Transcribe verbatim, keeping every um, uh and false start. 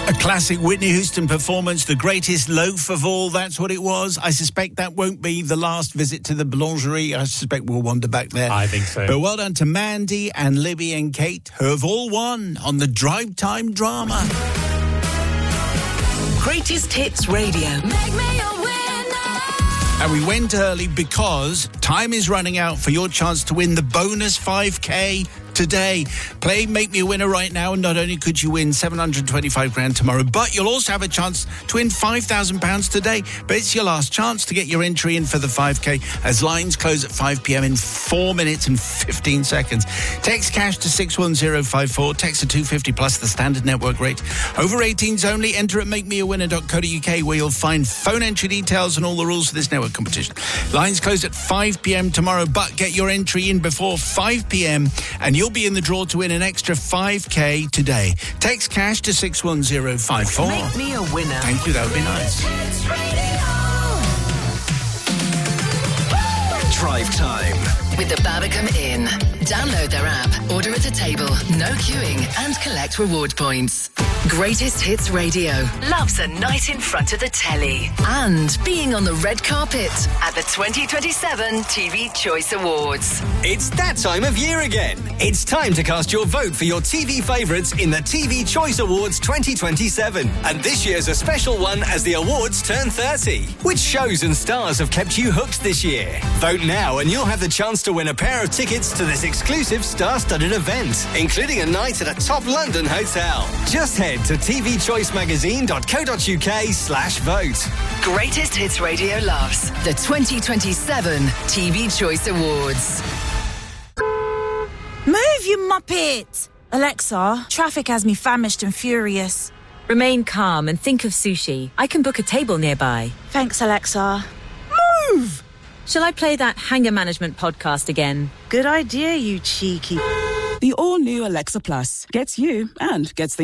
A classic Whitney Houston performance, the greatest loaf of all, that's what it was. I suspect that won't be the last visit to the boulangerie. I suspect we'll wander back there. I think so. But well done to Mandy and Libby and Kate, who have all won on the Drive Time drama. Greatest Hits Radio. Make me a winner. And we went early because time is running out for your chance to win the bonus five K today. Play Make Me a Winner right now, and not only could you win seven hundred twenty-five grand tomorrow, but you'll also have a chance to win five thousand pounds today. But it's your last chance to get your entry in for the five K as lines close at five p.m. in four minutes and fifteen seconds. Text cash to six one zero five four. Text to two fifty plus the standard network rate. Over eighteens only. Enter at make me a winner dot co dot uk where you'll find phone entry details and all the rules for this network competition. Lines close at five p.m. tomorrow, but get your entry in before five p.m. and you'll be in the draw to win an extra five K today. Text cash to six one zero five four. Make me a winner. Thank you, that would be nice. Drive Time With the Barbican Inn. Download their app, order at a table, no queuing, and collect reward points. Greatest Hits Radio loves a night in front of the telly and being on the red carpet at the twenty twenty-seven T V Choice Awards. It's that time of year again. It's time to cast your vote for your T V favourites in the T V Choice Awards twenty twenty-seven. And this year's a special one as the awards turn thirty. Which shows and stars have kept you hooked this year? Vote now and you'll have the chance to win a pair of tickets to this exclusive star-studded event, including a night at a top London hotel. Just head to tvchoicemagazine dot co dot uk slash vote. Greatest Hits Radio loves the twenty twenty-seven T V Choice Awards. Move, you muppet! Alexa, traffic has me famished and furious. Remain calm and think of sushi. I can book a table nearby. Thanks, Alexa. Move! Shall I play that Hanger Management podcast again? Good idea, you cheeky... The all-new Alexa Plus gets you and gets things